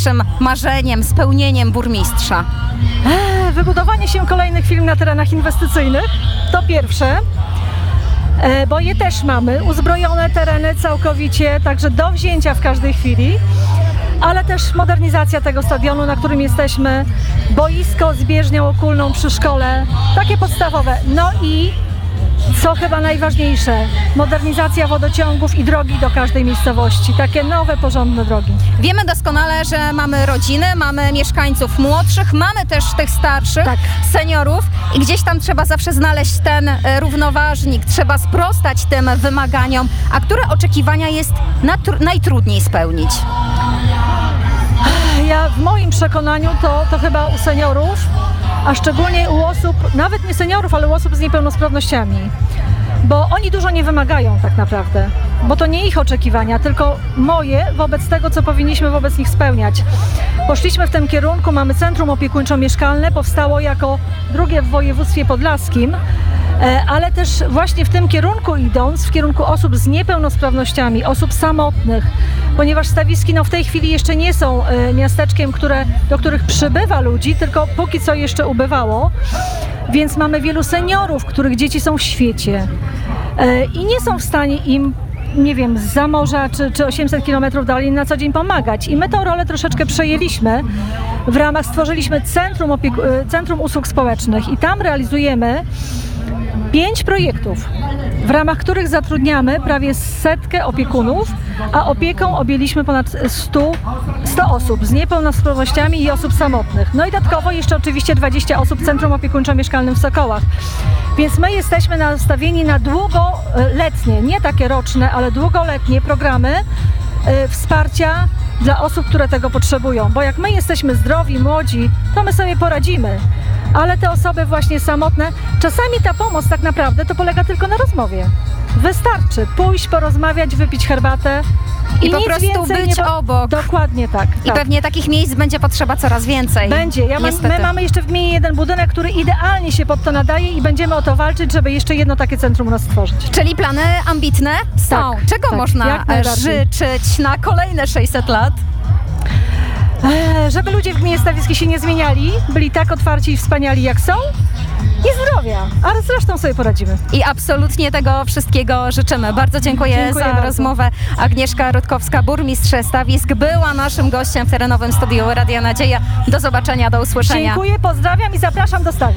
największym marzeniem, spełnieniem burmistrza? Wybudowanie się kolejnych firm na terenach inwestycyjnych to pierwsze, bo je też mamy, uzbrojone tereny całkowicie, także do wzięcia w każdej chwili, ale też modernizacja tego stadionu, na którym jesteśmy, boisko z bieżnią okulną przy szkole, takie podstawowe. No i co chyba najważniejsze, modernizacja wodociągów i drogi do każdej miejscowości, takie nowe, porządne drogi. Wiemy doskonale, że mamy rodziny, mamy mieszkańców młodszych, mamy też tych starszych, Tak. seniorów i gdzieś tam trzeba zawsze znaleźć ten równoważnik, trzeba sprostać tym wymaganiom, a które oczekiwania jest najtrudniej spełnić? Ja w moim przekonaniu to chyba u seniorów, a szczególnie u osób, nawet nie seniorów, ale u osób z niepełnosprawnościami. Bo oni dużo nie wymagają tak naprawdę, bo to nie ich oczekiwania, tylko moje wobec tego, co powinniśmy wobec nich spełniać. Poszliśmy w tym kierunku, mamy centrum opiekuńczo-mieszkalne, powstało jako drugie w województwie podlaskim, ale też właśnie w tym kierunku idąc, w kierunku osób z niepełnosprawnościami, osób samotnych, ponieważ Stawiski w tej chwili jeszcze nie są miasteczkiem, do których przybywa ludzi, tylko póki co jeszcze ubywało, więc mamy wielu seniorów, których dzieci są w świecie i nie są w stanie im, nie wiem, z Zamorza czy 800 km dalej na co dzień pomagać. I my tą rolę troszeczkę przejęliśmy. W ramach stworzyliśmy Centrum Usług Społecznych i tam realizujemy 5 projektów, w ramach których zatrudniamy prawie 100 opiekunów, a opieką objęliśmy ponad 100 osób z niepełnosprawnościami i osób samotnych. No i dodatkowo jeszcze oczywiście 20 osób w Centrum Opiekuńczo-Mieszkalnym w Sokołach. Więc my jesteśmy nastawieni na długoletnie, nie takie roczne, ale długoletnie programy wsparcia dla osób, które tego potrzebują. Bo jak my jesteśmy zdrowi, młodzi, to my sobie poradzimy. Ale te osoby właśnie samotne, czasami ta pomoc tak naprawdę to polega tylko na rozmowie. Wystarczy pójść, porozmawiać, wypić herbatę I po nic prostu więcej być obok. Dokładnie tak. I pewnie takich miejsc będzie potrzeba coraz więcej. Będzie. My mamy jeszcze w gminie jeden budynek, który idealnie się pod to nadaje i będziemy o to walczyć, żeby jeszcze jedno takie centrum u nas stworzyć. Czyli plany ambitne są. Tak, Czego tak, można jak najbardziej. życzyć na kolejne 600 lat? Żeby ludzie w gminie Stawiski się nie zmieniali, byli tak otwarci i wspaniali jak są i zdrowia, ale zresztą sobie poradzimy. I absolutnie tego wszystkiego życzymy. Bardzo dziękuję za bardzo. rozmowę. Agnieszka Rutkowska, burmistrz Stawisk, była naszym gościem w terenowym studiu Radia Nadzieja. Do zobaczenia, do usłyszenia. Dziękuję, pozdrawiam i zapraszam do Stawisk.